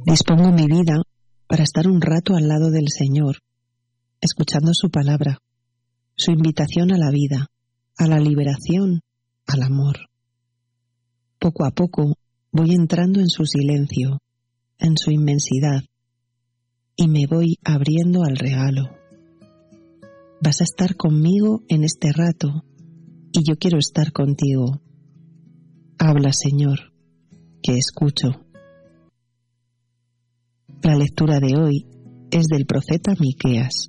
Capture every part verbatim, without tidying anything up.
Dispongo mi vida para estar un rato al lado del Señor, escuchando su palabra, su invitación a la vida, a la liberación, al amor. Poco a poco voy entrando en su silencio, en su inmensidad, y me voy abriendo al regalo. Vas a estar conmigo en este rato, y yo quiero estar contigo. Habla, Señor, que escucho. La lectura de hoy es del profeta Miqueas.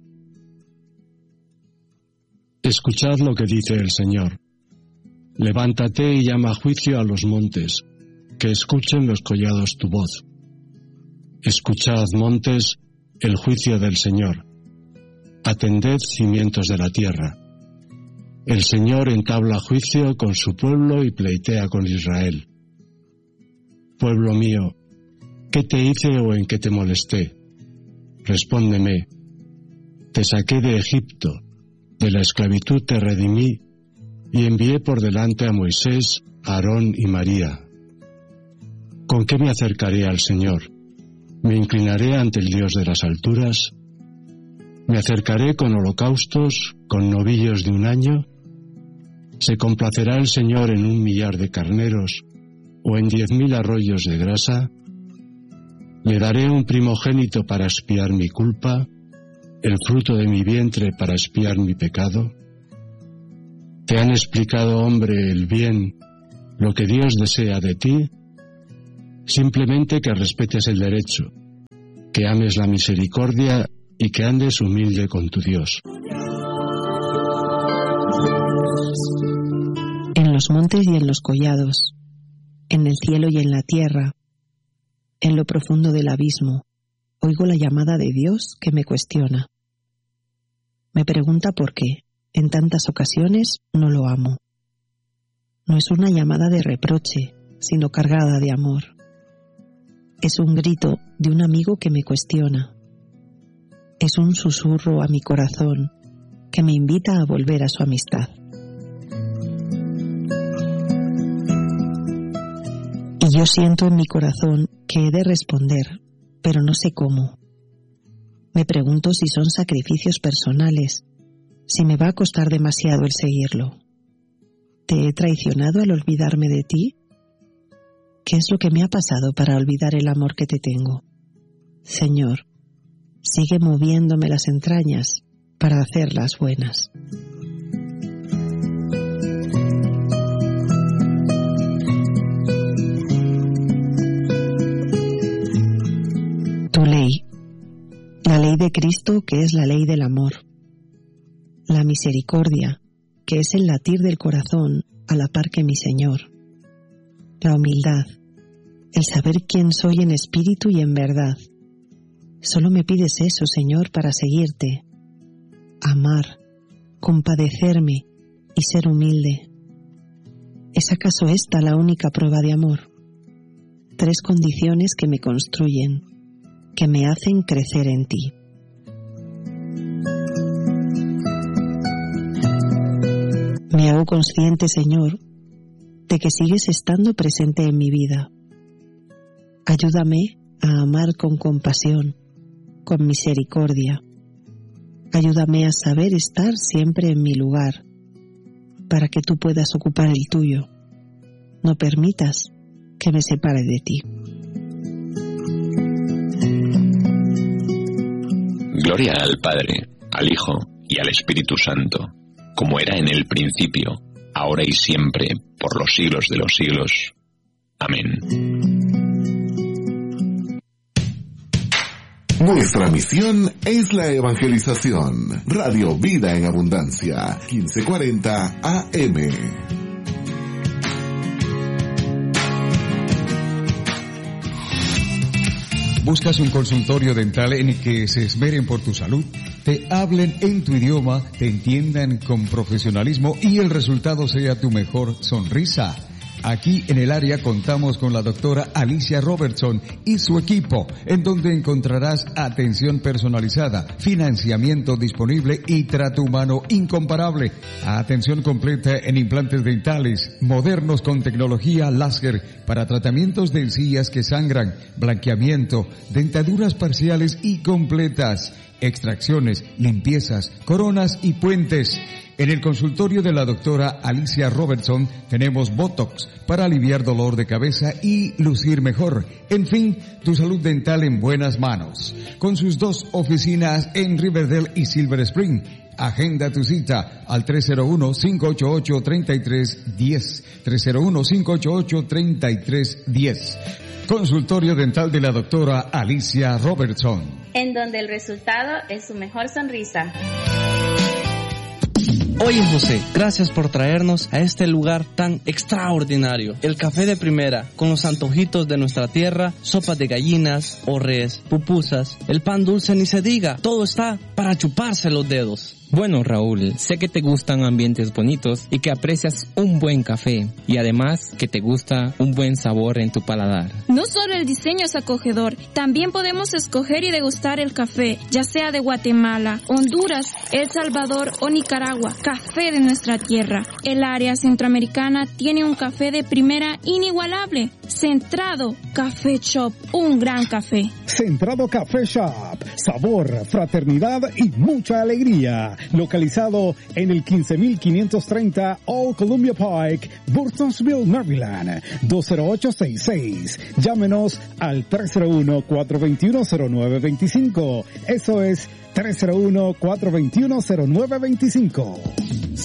Escuchad lo que dice el Señor. Levántate y llama a juicio a los montes, que escuchen los collados tu voz. Escuchad, montes, el juicio del Señor. Atended, cimientos de la tierra. El Señor entabla juicio con su pueblo y pleitea con Israel. Pueblo mío, ¿qué te hice o en qué te molesté? Respóndeme. Te saqué de Egipto, de la esclavitud te redimí, y envié por delante a Moisés, a Aarón y María. ¿Con qué me acercaré al Señor? ¿Me inclinaré ante el Dios de las alturas? ¿Me acercaré con holocaustos, con novillos de un año? ¿Se complacerá el Señor en un millar de carneros o en diez mil arroyos de grasa? ¿Le daré un primogénito para expiar mi culpa, el fruto de mi vientre para expiar mi pecado? ¿Te han explicado, hombre, el bien, lo que Dios desea de ti? Simplemente que respetes el derecho, que ames la misericordia y que andes humilde con tu Dios. En los montes y en los collados, en el cielo y en la tierra, en lo profundo del abismo, oigo la llamada de Dios que me cuestiona. Me pregunta por qué, en tantas ocasiones, no lo amo. No es una llamada de reproche, sino cargada de amor. Es un grito de un amigo que me cuestiona. Es un susurro a mi corazón que me invita a volver a su amistad. Y yo siento en mi corazón que he de responder, pero no sé cómo. Me pregunto si son sacrificios personales, si me va a costar demasiado el seguirlo. ¿Te he traicionado al olvidarme de ti? ¿Qué es lo que me ha pasado para olvidar el amor que te tengo? Señor, sigue moviéndome las entrañas para hacerlas buenas. Tu ley, la ley de Cristo, que es la ley del amor. La misericordia, que es el latir del corazón a la par que mi Señor. La humildad, el saber quién soy en espíritu y en verdad. Solo me pides eso, Señor, para seguirte. Amar, compadecerme y ser humilde. ¿Es acaso esta la única prueba de amor? Tres condiciones que me construyen, que me hacen crecer en ti. Me hago consciente, Señor, de que sigues estando presente en mi vida. Ayúdame a amar con compasión, con misericordia. Ayúdame a saber estar siempre en mi lugar, para que tú puedas ocupar el tuyo. No permitas que me separe de ti. Gloria al Padre, al Hijo y al Espíritu Santo, como era en el principio, ahora y siempre, por los siglos de los siglos. Amén. Nuestra misión es la evangelización. Radio Vida en Abundancia, quince cuarenta A M. ¿Buscas un consultorio dental en el que se esmeren por tu salud? Te hablen en tu idioma, te entiendan con profesionalismo y el resultado sea tu mejor sonrisa. Aquí en el área contamos con la doctora Alicia Robertson y su equipo, en donde encontrarás atención personalizada, financiamiento disponible y trato humano incomparable. Atención completa en implantes dentales, modernos con tecnología láser para tratamientos de encías que sangran, blanqueamiento, dentaduras parciales y completas, extracciones, limpiezas, coronas y puentes. En el consultorio de la doctora Alicia Robertson tenemos Botox para aliviar dolor de cabeza y lucir mejor. En fin, tu salud dental en buenas manos. Con sus dos oficinas en Riverdale y Silver Spring. Agenda tu cita al tres cero uno, cinco ocho ocho, tres tres uno cero. tres cero uno, cinco ocho ocho, tres tres uno cero. Consultorio dental de la doctora Alicia Robertson. En donde el resultado es su mejor sonrisa. Oye José, gracias por traernos a este lugar tan extraordinario. El café de primera, con los antojitos de nuestra tierra, sopas de gallinas, orres, pupusas, el pan dulce ni se diga, todo está para chuparse los dedos. Bueno, Raúl, sé que te gustan ambientes bonitos y que aprecias un buen café y además que te gusta un buen sabor en tu paladar. No solo el diseño es acogedor, también podemos escoger y degustar el café, ya sea de Guatemala, Honduras, El Salvador o Nicaragua, café de nuestra tierra. El área centroamericana tiene un café de primera inigualable. Centrado Café Shop, un gran café. Centrado Café Shop, sabor, fraternidad y mucha alegría. Localizado en el quince mil quinientos treinta Old Columbia Pike, Burtonsville, Maryland, dos cero ocho seis seis. Llámenos al tres cero uno, cuatro dos uno, cero nueve dos cinco. Eso es tres cero uno, cuatro dos uno, cero nueve dos cinco.